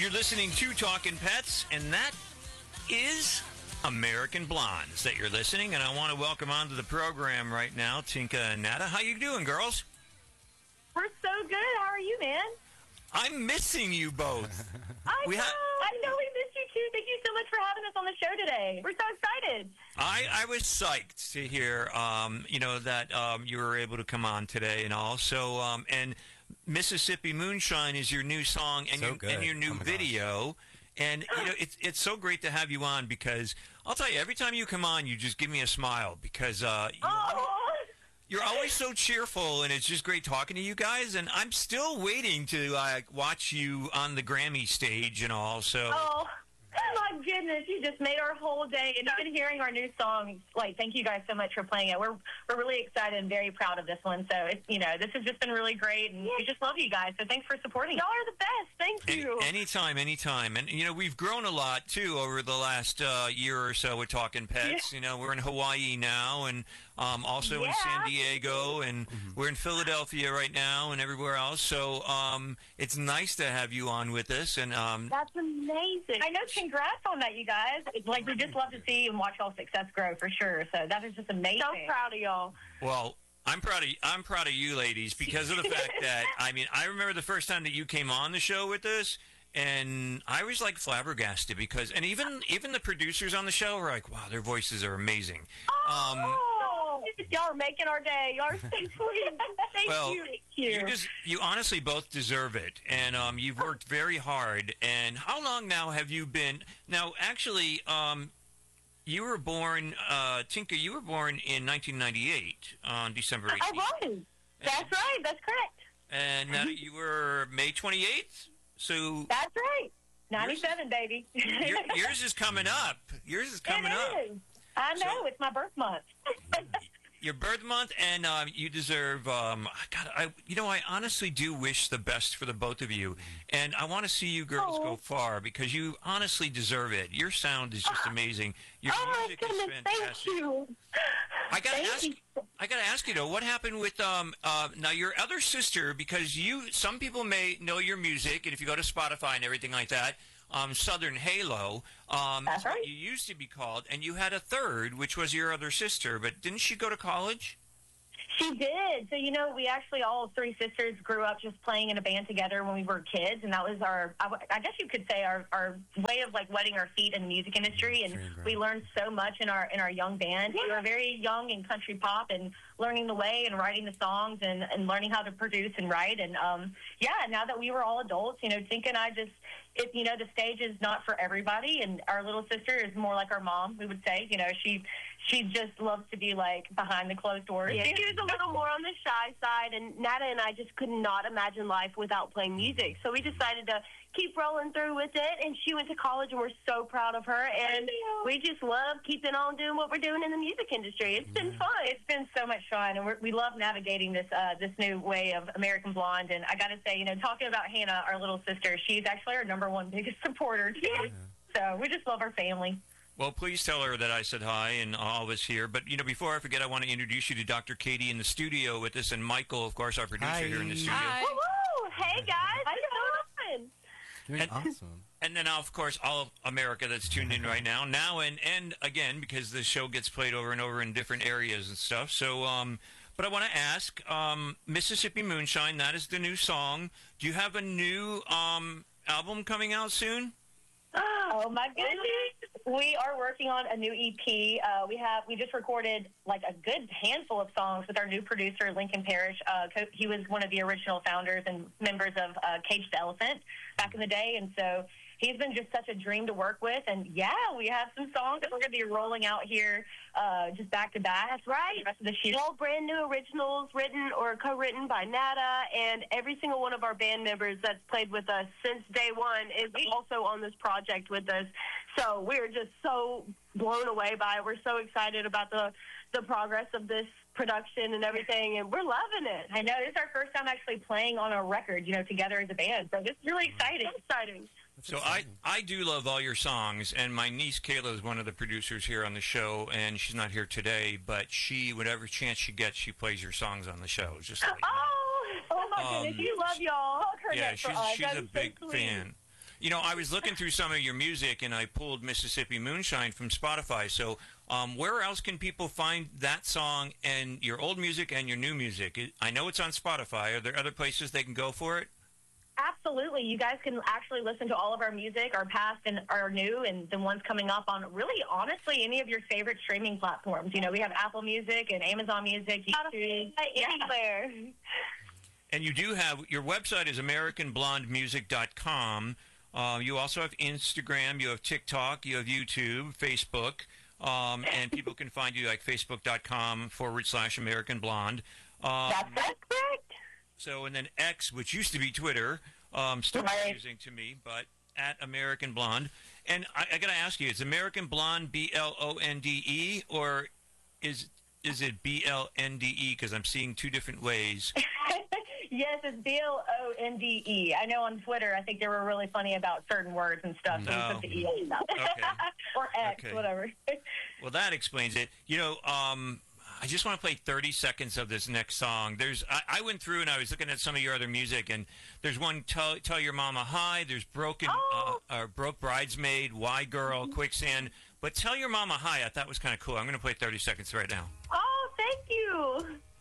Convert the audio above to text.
You're listening to Talking Pets, and that is American Blondes that you're listening. And I want to welcome onto the program right now Tinka and Nada. How you doing, girls? We're so good. How are you, man? I'm missing you both. I know we missed you too. Thank you so much for having us on the show today. We're so excited. I was psyched to hear, that you were able to come on today and all. So, and Mississippi Moonshine is your new song and, your new video. And, it's so great to have you on because I'll tell you, every time you come on, you just give me a smile because you're always so cheerful, and it's just great talking to you guys. And I'm still waiting to watch you on the Grammy stage and all. So. Oh, my goodness. You just made our whole day. And even hearing our new song, thank you guys so much for playing it. We're really excited and very proud of this one. So, this has just been really great. And we just love you guys. So thanks for supporting. Y'all are the best. Thank you. Anytime. And, we've grown a lot, too, over the last year or so with Talking Pets. Yeah. We're in Hawaii now and also in San Diego. And we're in Philadelphia right now and everywhere else. So it's nice to have you on with us. And that's amazing. I know. Congrats on that, you guys. We just love to see and watch y'all's success grow for sure. So that is just amazing. So proud of y'all. Well, I'm proud of you ladies because of the fact that, I remember the first time that you came on the show with us, and I was flabbergasted because, and even the producers on the show were like, wow, their voices are amazing. Y'all are making our day. Y'all are so sweet. Thank you. You honestly both deserve it, and you've worked very hard. And how long now have you been? Now, actually, you were born, Tinka. You were born in 1998 on December 18th. I was. That's right. That's correct. And now you were May 28th. So that's right. 97, baby. Yours is coming up. Yours is coming up. I know. It's my birth month. Your birth month, and you deserve. I honestly do wish the best for the both of you, and I want to see you girls go far because you honestly deserve it. Your sound is just amazing. Your music is fantastic. Thank you. I gotta ask you though, what happened with now your other sister? Because some people may know your music, and if you go to Spotify and everything like that. Southern Halo, that's right. What you used to be called, and you had a third, which was your other sister, but didn't she go to college? She did. So, we actually, all three sisters grew up just playing in a band together when we were kids, and that was I guess you could say our way of, wetting our feet in the music industry, and we learned so much in our young band. We were very young in country pop and learning the way and writing the songs and learning how to produce and write, and, now that we were all adults, Tinka and I just, the stage is not for everybody, and our little sister is more like our mom, we would say. She just loves to be, behind the closed doors. Yeah, she was a little more on the shy side, and Nada and I just could not imagine life without playing music. So we decided to keep rolling through with it, and she went to college, and we're so proud of her, and we just love keeping on doing what we're doing in the music industry. It's been fun. It's been so much fun, and we love navigating this new way of American Blonde, and I got to say, talking about Hannah, our little sister, she's actually our number one biggest supporter, too. Yeah. So we just love our family. Well, please tell her that I said hi and all of us here. But, before I forget, I want to introduce you to Dr. Katie in the studio with us, and Michael, of course, our producer here in the studio. Hi. Woo-hoo! Hey, guys. How you doing? Doing awesome. And then, of course, all of America that's tuned in right now. And again, because the show gets played over and over in different areas and stuff. So, but I want to ask, Mississippi Moonshine, that is the new song. Do you have a new album coming out soon? Oh, my goodness. We are working on a new EP. We just recorded a good handful of songs with our new producer, Lincoln Parrish. He was one of the original founders and members of Cage the Elephant back in the day. And so he's been just such a dream to work with. And, we have some songs that we're going to be rolling out here just back to back. That's right. The rest of the year. All brand new originals written or co-written by Nada, and every single one of our band members that's played with us since day one is also on this project with us. So we're just so blown away by it. We're so excited about the progress of this production and everything, and we're loving it. I know. This is our first time actually playing on a record, together as a band. So this is really exciting. It's exciting. So I do love all your songs, and my niece Kayla is one of the producers here on the show, and she's not here today, but whatever chance she gets, she plays your songs on the show. It's just oh my goodness, you love y'all. Yeah, she's a big fan. You know, I was looking through some of your music, and I pulled Mississippi Moonshine from Spotify. So where else can people find that song and your old music and your new music? I know it's on Spotify. Are there other places they can go for it? Absolutely. You guys can actually listen to all of our music, our past and our new, and the ones coming up on really, honestly, any of your favorite streaming platforms. You know, we have Apple Music and Amazon Music, YouTube, anywhere. And you do have, your website is AmericanBlondeMusic.com. You also have Instagram, you have TikTok, you have YouTube, Facebook, and people can find you like Facebook.com/American Blonde. That's correct. So, and then X, which used to be Twitter, still confusing to me, but at American Blonde. And I got to ask you, is American Blonde BLONDE, or is it BLNDE? Because I'm seeing two different ways. Yes, it's BLONDE. I know on Twitter, I think they were really funny about certain words and stuff, so we put the E out. Okay. Or X, whatever. Well, that explains it. You know, I just want to play 30 seconds of this next song. I went through and I was looking at some of your other music, and there's one, Tell Your Mama Hi. There's Broke Bridesmaid, Why Girl, Quicksand. But Tell Your Mama Hi, I thought was kind of cool. I'm going to play 30 seconds right now. Oh, thank you.